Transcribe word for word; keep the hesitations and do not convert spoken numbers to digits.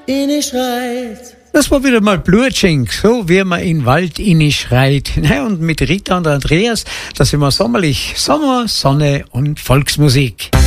inne schreit. Das war wieder mal Blutschink, so wie man in den Wald inne schreit. Und mit Rita und Andreas, da sind wir sommerlich. Sommer, Sonne und Volksmusik.